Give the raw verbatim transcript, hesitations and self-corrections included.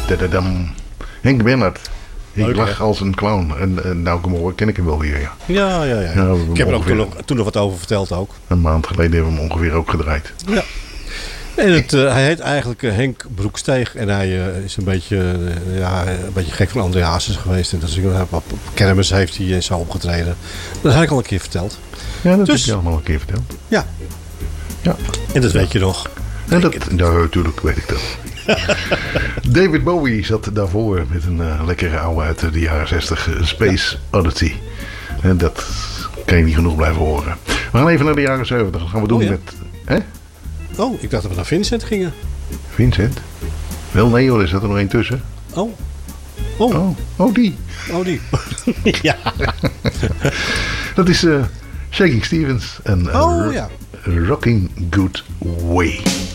dadadam. Henk Bernhard. Ik Leuk, lach hè? als een clown. En, en nou ik hem hoor, ken ik hem wel weer. Ja. Ja, ja, ja. Ja, we hebben Ik heb er ook ongeveer- toen nog, toen nog wat over verteld ook. Een maand geleden hebben we hem ongeveer ook gedraaid. Ja. En het, uh, hij heet eigenlijk uh, Henk Broeksteeg. En hij uh, is een beetje, uh, ja, een beetje gek van André Hazes geweest. En dat is, uh, op kermis heeft hij uh, zo opgetreden. Dat heb ik al een keer verteld. Ja, dat Dus- heb je allemaal een keer verteld. Ja. Ja. En dat weet je nog. En dat, ja, natuurlijk weet ik dat. David Bowie zat daarvoor met een uh, lekkere oude uit de jaren zestig, uh, Space Oddity. En dat kan je niet genoeg blijven horen. We gaan even naar de jaren zeventig. Dat gaan we doen Oh, ja? met... Hè? Oh, ik dacht dat we naar Vincent gingen. Vincent? Wel, nee hoor, er zat er nog één tussen. Oh. Oh. Oh, oh die. Oh, die. Ja. Dat is uh, Shaking Stevens en uh, Oh, ja. Rocking Good Way.